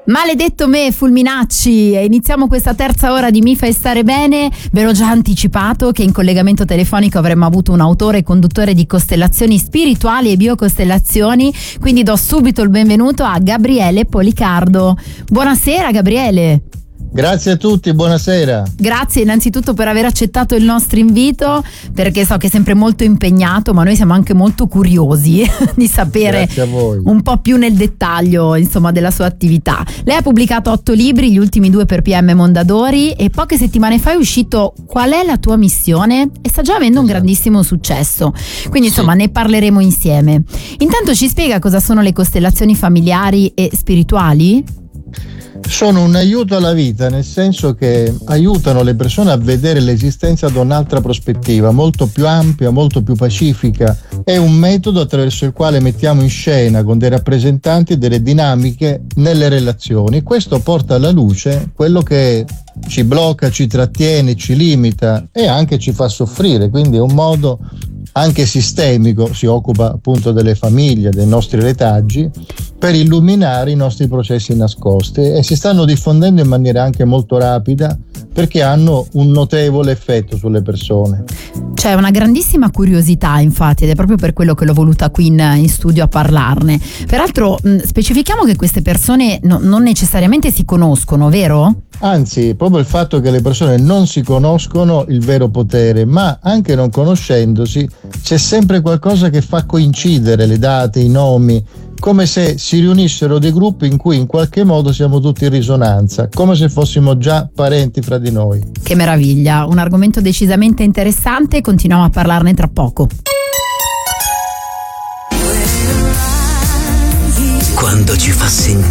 Maledetto me, Fulminacci, iniziamo questa terza ora di Mi fai stare bene. Ve l'ho già anticipato che in collegamento telefonico avremmo avuto un autore e conduttore di costellazioni spirituali e biocostellazioni, quindi do subito il benvenuto a Gabriele Policardo. Buonasera Gabriele. Grazie a tutti, buonasera. Grazie innanzitutto per aver accettato il nostro invito, perché so che è sempre molto impegnato, ma noi siamo anche molto curiosi di sapere un po' più nel dettaglio, insomma, della sua attività. Lei ha pubblicato 8 libri, gli ultimi 2 per PM Mondadori, e poche settimane fa è uscito Qual è la tua missione? E sta già avendo un grandissimo successo, quindi insomma ne parleremo insieme. Intanto ci spiega cosa sono le costellazioni familiari e spirituali? Sono un aiuto alla vita, nel senso che aiutano le persone a vedere l'esistenza da un'altra prospettiva, molto più ampia, molto più pacifica. È un metodo attraverso il quale mettiamo in scena con dei rappresentanti delle dinamiche nelle relazioni. Questo porta alla luce quello che ci blocca, ci trattiene, ci limita e anche ci fa soffrire, quindi è un modo anche sistemico, si occupa appunto delle famiglie, dei nostri retaggi, per illuminare i nostri processi nascosti, e si stanno diffondendo in maniera anche molto rapida perché hanno un notevole effetto sulle persone. C'è una grandissima curiosità, infatti, ed è proprio per quello che l'ho voluta qui in studio a parlarne. Peraltro specifichiamo che queste persone non necessariamente si conoscono, vero? Anzi, proprio il fatto che le persone non si conoscono il vero potere, ma anche non conoscendosi c'è sempre qualcosa che fa coincidere le date, i nomi, come se si riunissero dei gruppi in cui in qualche modo siamo tutti in risonanza, come se fossimo già parenti fra di noi. Che meraviglia, un argomento decisamente interessante, continuiamo a parlarne tra poco. Quando ci fa sentire